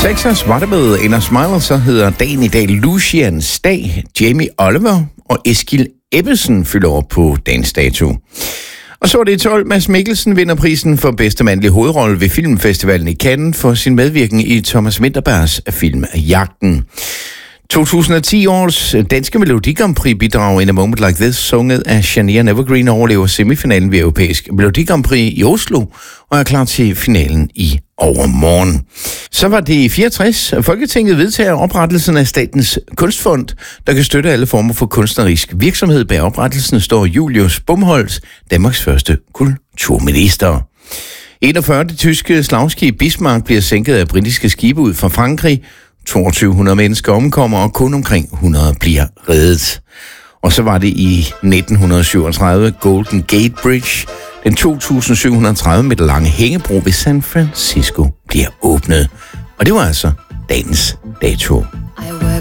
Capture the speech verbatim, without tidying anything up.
Texas var det med Inner Smile, så hedder dagen i dag Lucians dag. Jamie Oliver og Eskil Ebbesen fylder op på dagens dato. Og så er det i tolv. Mads Mikkelsen vinder prisen for bedste mandlige hovedrolle ved Filmfestivalen i Cannes for sin medvirken i Thomas Vinterbergs film Jagten. to tusind og ti års danske Melodi Grand Prix bidrag In a Moment Like This, sunget af Shania Nevergreen, overlever semifinalen ved Europæisk Melodi Grand Prix i Oslo og er klar til finalen i overmorgen. Så var det i fireogtres. Folketinget vedtager oprettelsen af Statens Kunstfond, der kan støtte alle former for kunstnerisk virksomhed. Bag oprettelsen står Julius Bomholt, Danmarks første kulturminister. enogfyrre. Det tyske slagskib Bismarck bliver sænket af britiske skibe ud fra Frankrig. toogtyve hundrede mennesker omkommer, og kun omkring hundrede bliver reddet. Og så var det i nitten syvogtredive Golden Gate Bridge. Den to tusind syv hundrede og tredive meter lange hængebro ved San Francisco bliver åbnet. Og det var altså dagens dato.